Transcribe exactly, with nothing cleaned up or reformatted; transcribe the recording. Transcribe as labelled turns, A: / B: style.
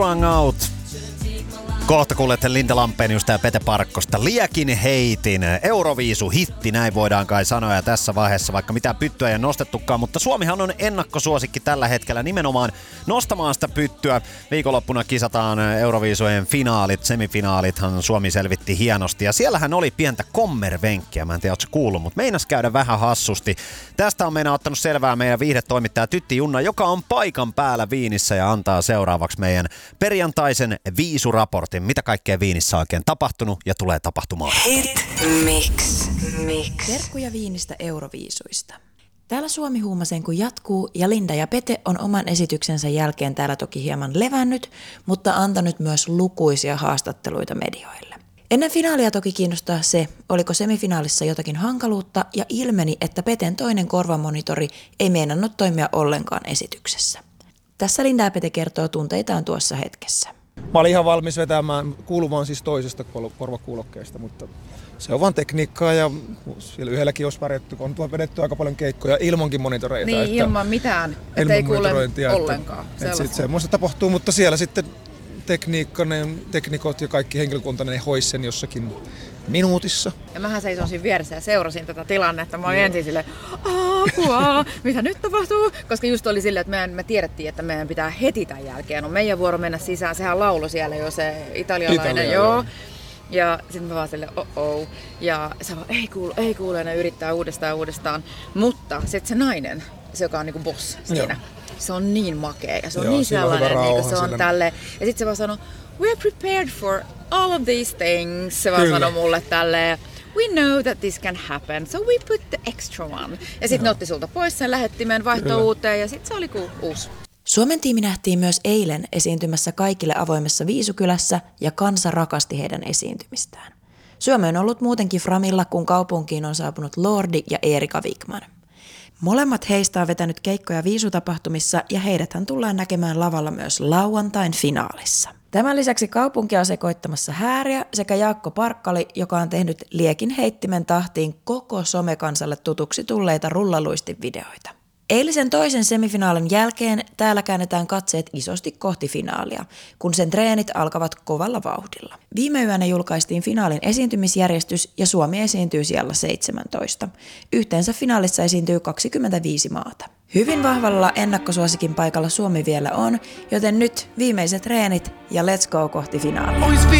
A: Rang Out. Kohta kuulette Linda Lampeniusta ja Pete Parkkosta. Liekin heitin. Euroviisu-hitti, näin voidaan kai sanoa ja tässä vaiheessa, vaikka mitään pyttyä ei ole nostettukaan. Mutta Suomihan on ennakkosuosikki tällä hetkellä nimenomaan nostamaan sitä pyttyä. Viikonloppuna kisataan Euroviisujen finaalit, semifinaalithan Suomi selvitti hienosti. Ja siellähän oli pientä kommervenkkiä, mä en tiedä, ootko kuullut, mutta meinas käydä vähän hassusti. Tästä on meidän ottanut selvää meidän viihdetoimittaja Tytti Junna, joka on paikan päällä Viinissä ja antaa seuraavaksi meidän perjantaisen viisuraportin. Mitä kaikkea Viinissä on oikein tapahtunut ja tulee tapahtumaan.
B: Hit Mix. Mix.
C: Terkkuja Viinistä Euroviisuista. Täällä Suomi huumaseen kun jatkuu ja Linda ja Pete on oman esityksensä jälkeen täällä toki hieman levännyt, mutta antanut myös lukuisia haastatteluita medioille. Ennen finaalia toki kiinnostaa se, oliko semifinaalissa jotakin hankaluutta ja ilmeni, että Peten toinen korvamonitori ei meinannut toimia ollenkaan esityksessä. Tässä Linda ja Pete kertoo tunteitaan tuossa hetkessä.
D: Mä olin ihan valmis vetämään kuulumaan siis toisesta korvakuulokkeesta, mutta se on vaan tekniikkaa ja siellä yhdelläkin olisi pärjätty, kun on tuolla vedetty aika paljon keikkoja ilmankin monitoreita.
E: Niin,
D: että
E: ilman mitään, ettei kuule ollenkaan.
D: Että, että sit semmoista tapahtuu, mutta siellä sitten tekniikka, ne teknikot ja kaikki henkilökunta, ne hoisi sen jossakin minuutissa.
E: Ja mähän seisoin siinä vieressä ja seurasin tätä tilannetta. Mä olin no. ensin silleen, apua, mitä nyt tapahtuu? Koska just oli silleen, että meidän, me tiedettiin, että meidän pitää heti tämän jälkeen. On meidän vuoro mennä sisään. Sehän laulu siellä jo se italialainen, Italia, joo. joo. Ja sitten mä vaan silleen, oh oh. Ja se vaan, ei kuulu, ei kuulu, ja ne yrittää uudestaan ja uudestaan. Mutta sitten se nainen, se joka on niinku boss siinä. Joo. Se on niin makea ja se on joo, niin sellainen, on niin se on tälle. Ja sitten se vaan sanoo, we are prepared for all of these things. Se vaan sanoi mulle tälleen, we know that this can happen, so we put the extra one. Ja sitten ne otti sulta pois sen lähettimen, vaihtoi uuteen ja sitten se oli ku- uusi.
C: Suomen tiimi nähtiin myös eilen esiintymässä kaikille avoimessa Viisukylässä ja kansa rakasti heidän esiintymistään. Suomi on ollut muutenkin framilla, kun kaupunkiin on saapunut Lordi ja Erika Wigman. Molemmat heistä on vetänyt keikkoja viisutapahtumissa ja heidäthän tullaan näkemään lavalla myös lauantain finaalissa. Tämän lisäksi kaupunkia on sekoittamassa Hääriä sekä Jaakko Parkkali, joka on tehnyt liekin heittimen tahtiin koko somekansalle tutuksi tulleita rullaluistinvideoita. Eilisen toisen semifinaalin jälkeen täällä käännetään katseet isosti kohti finaalia, kun sen treenit alkavat kovalla vauhdilla. Viime yönä julkaistiin finaalin esiintymisjärjestys ja Suomi esiintyy siellä seitsemäntoista. Yhteensä finaalissa esiintyy kaksikymmentäviisi maata. Hyvin vahvalla ennakkosuosikin paikalla Suomi vielä on, joten nyt viimeiset treenit ja let's go kohti finaalia.